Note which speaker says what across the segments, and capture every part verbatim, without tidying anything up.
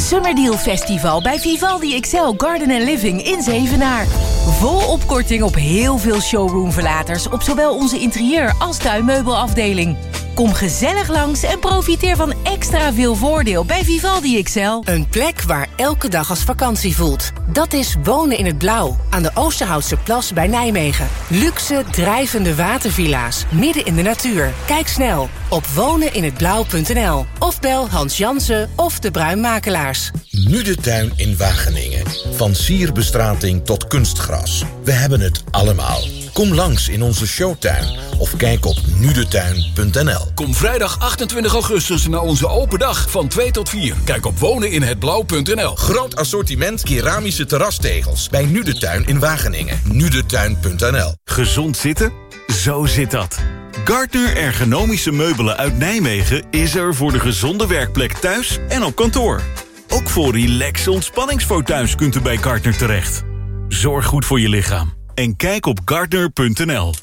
Speaker 1: Summer Deal Festival bij Vivaldi X L Garden and Living in Zevenaar. Volop korting op heel veel showroomverlaters op zowel onze interieur- als tuinmeubelafdeling. Kom gezellig langs en profiteer van extra veel voordeel bij Vivaldi X L.
Speaker 2: Een plek waar elke dag als vakantie voelt. Dat is Wonen in het Blauw, aan de Oosterhoutse Plas bij Nijmegen. Luxe, drijvende watervilla's, midden in de natuur. Kijk snel op wonen in het blauw punt n l of bel Hans Jansen of de Bruinmakelaars.
Speaker 3: Nu de tuin in Wageningen. Van sierbestrating tot kunstgras. We hebben het allemaal. Kom langs in onze showtuin of kijk op nu de tuin punt n l.
Speaker 4: Kom vrijdag achtentwintig augustus naar onze open dag van twee tot vier. Kijk op wonen in het blauw punt n l.
Speaker 3: Groot assortiment keramische terrastegels bij Nu de Tuin in Wageningen. nu de tuin punt n l.
Speaker 5: Gezond zitten? Zo zit dat. Gardner Ergonomische Meubelen uit Nijmegen is er voor de gezonde werkplek thuis en op kantoor. Ook voor relaxe ontspanningsfotuins kunt u bij Gardner terecht. Zorg goed voor je lichaam. En kijk op gardner punt n l.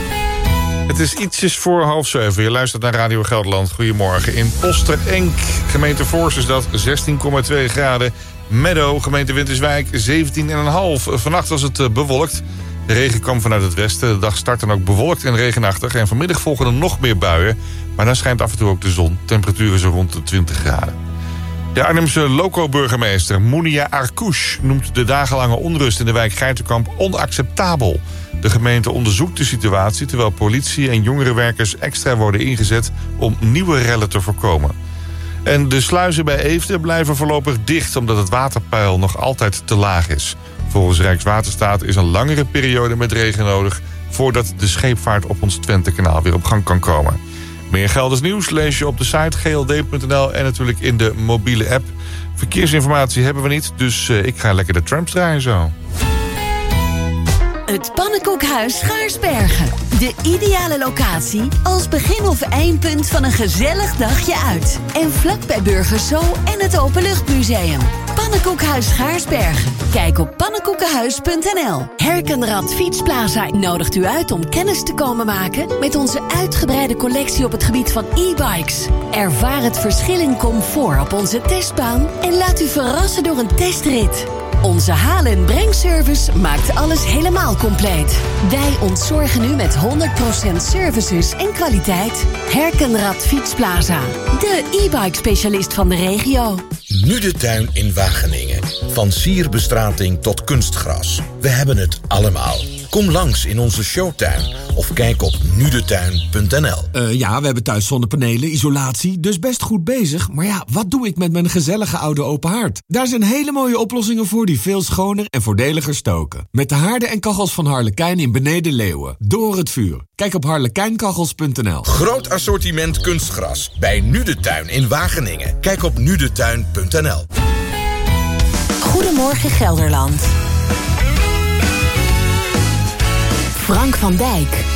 Speaker 6: Het is ietsjes voor half zeven. Je luistert naar Radio Gelderland. Goedemorgen. In Osterenk, gemeente Voorst, is dat zestien komma twee graden. Meadow, gemeente Winterswijk, zeventien komma vijf. Vannacht was het bewolkt. De regen kwam vanuit het westen. De dag start dan ook bewolkt en regenachtig. En vanmiddag volgen er nog meer buien. Maar dan schijnt af en toe ook de zon. Temperaturen zo rond de twintig graden. De Arnhemse loco-burgemeester Mounia Arkouch noemt de dagenlange onrust in de wijk Geitenkamp onacceptabel. De gemeente onderzoekt de situatie terwijl politie en jongerenwerkers extra worden ingezet om nieuwe rellen te voorkomen. En de sluizen bij Eefde blijven voorlopig dicht omdat het waterpeil nog altijd te laag is. Volgens Rijkswaterstaat is een langere periode met regen nodig voordat de scheepvaart op ons Twentekanaal weer op gang kan komen. Meer Gelders nieuws lees je op de site g l d punt n l en natuurlijk in de mobiele app. Verkeersinformatie hebben we niet, dus uh, ik ga lekker de trams draaien zo.
Speaker 7: Het Pannenkoekhuis Schaarsbergen. De ideale locatie als begin- of eindpunt van een gezellig dagje uit. En vlak bij Burgers Zoo en het Openluchtmuseum. Pannenkoekhuis Schaarsbergen. Kijk op pannenkoekenhuis punt n l. Herkenrad Fietsplaza nodigt u uit om kennis te komen maken met onze uitgebreide collectie op het gebied van e-bikes. Ervaar het verschil in comfort op onze testbaan en laat u verrassen door een testrit. Onze haal- en brengservice maakt alles helemaal compleet. Wij ontzorgen u met honderd procent services en kwaliteit. Herkenrad Fietsplaza. De e-bike specialist van de regio.
Speaker 3: Nu de Tuin in Wageningen. Van sierbestrating tot kunstgras. We hebben het allemaal. Kom langs in onze showtuin of kijk op nu de tuin punt n l.
Speaker 8: Uh, ja, we hebben thuis zonnepanelen, isolatie, dus best goed bezig. Maar ja, wat doe ik met mijn gezellige oude open haard? Daar zijn hele mooie oplossingen voor die veel schoner en voordeliger stoken. Met de haarden en kachels van Harlekijn in Beneden Leeuwen. Door het vuur. Kijk op harlekijnkachels punt n l.
Speaker 3: Groot assortiment kunstgras bij Nu de Tuin in Wageningen. Kijk op nu de tuin punt n l.
Speaker 1: Goedemorgen Gelderland. Frank van Dijk.